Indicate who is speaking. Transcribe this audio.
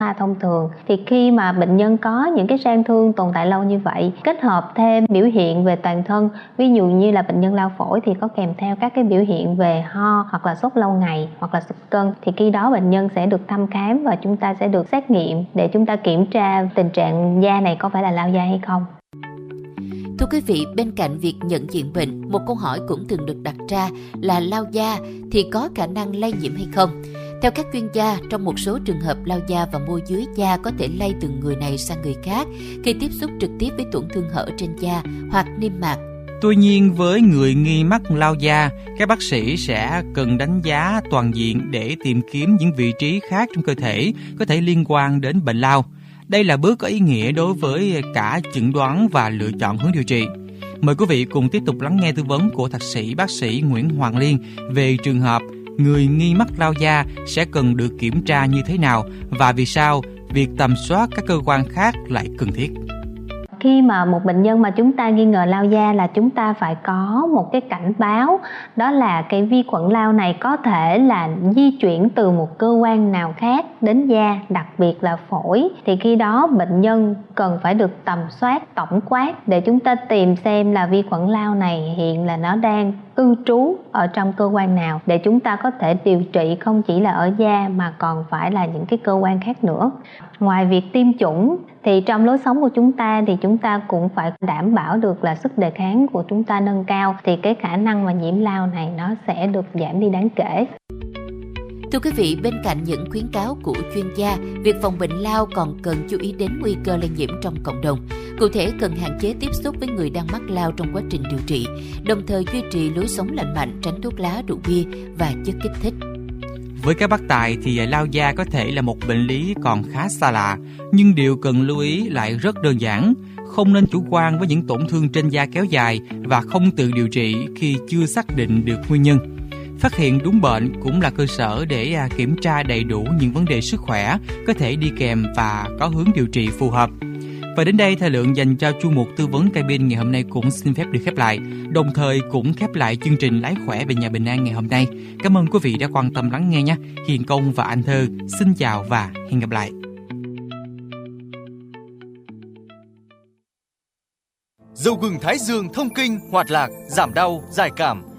Speaker 1: thông thường. Thì khi mà bệnh nhân có những cái sang thương tồn tại lâu như vậy, kết hợp thêm biểu hiện về toàn thân, ví dụ như là bệnh nhân lao phổi thì có kèm theo các cái biểu hiện về ho hoặc là sốt lâu ngày hoặc là sụt cân, thì khi đó bệnh nhân sẽ được thăm khám và chúng ta sẽ được xét nghiệm để chúng ta kiểm tra tình trạng da này có phải là lao da hay không.
Speaker 2: Thưa quý vị, bên cạnh việc nhận diện bệnh, một câu hỏi cũng thường được đặt ra là lao da thì có khả năng lây nhiễm hay không? Theo các chuyên gia, trong một số trường hợp lao da và môi dưới da có thể lây từ người này sang người khác khi tiếp xúc trực tiếp với tổn thương hở trên da hoặc niêm mạc.
Speaker 3: Tuy nhiên, với người nghi mắc lao da, các bác sĩ sẽ cần đánh giá toàn diện để tìm kiếm những vị trí khác trong cơ thể có thể liên quan đến bệnh lao. Đây là bước có ý nghĩa đối với cả chẩn đoán và lựa chọn hướng điều trị. Mời quý vị cùng tiếp tục lắng nghe tư vấn của thạc sĩ bác sĩ Nguyễn Hoàng Liên về trường hợp người nghi mắc lao da sẽ cần được kiểm tra như thế nào và vì sao việc tầm soát các cơ quan khác lại cần thiết.
Speaker 1: Khi mà một bệnh nhân mà chúng ta nghi ngờ lao da là chúng ta phải có một cái cảnh báo, đó là cái vi khuẩn lao này có thể là di chuyển từ một cơ quan nào khác đến da, đặc biệt là phổi. Thì khi đó bệnh nhân cần phải được tầm soát tổng quát để chúng ta tìm xem là vi khuẩn lao này hiện là nó đang cư trú ở trong cơ quan nào, để chúng ta có thể điều trị không chỉ là ở da mà còn phải là những cái cơ quan khác nữa. Ngoài việc tiêm chủng thì trong lối sống của chúng ta thì chúng ta cũng phải đảm bảo được là sức đề kháng của chúng ta nâng cao, thì cái khả năng mà nhiễm lao này nó sẽ được giảm đi đáng kể.
Speaker 2: Thưa quý vị, bên cạnh những khuyến cáo của chuyên gia, việc phòng bệnh lao còn cần chú ý đến nguy cơ lây nhiễm trong cộng đồng. Cụ thể, cần hạn chế tiếp xúc với người đang mắc lao trong quá trình điều trị, đồng thời duy trì lối sống lành mạnh, tránh thuốc lá, rượu bia và chất kích thích.
Speaker 3: Với các bác tài thì lao da có thể là một bệnh lý còn khá xa lạ, nhưng điều cần lưu ý lại rất đơn giản. Không nên chủ quan với những tổn thương trên da kéo dài và không tự điều trị khi chưa xác định được nguyên nhân. Phát hiện đúng bệnh cũng là cơ sở để kiểm tra đầy đủ những vấn đề sức khỏe có thể đi kèm và có hướng điều trị phù hợp. Và đến đây, thời lượng dành cho chuyên mục tư vấn cabin ngày hôm nay cũng xin phép được khép lại, đồng thời cũng khép lại chương trình Lái khỏe về nhà bình an ngày hôm nay. Cảm ơn quý vị đã quan tâm lắng nghe nhé. Hiền Công và Anh Thơ xin chào và hẹn gặp lại.
Speaker 4: Dầu gừng Thái Dương thông kinh, hoạt lạc, giảm đau, giải cảm,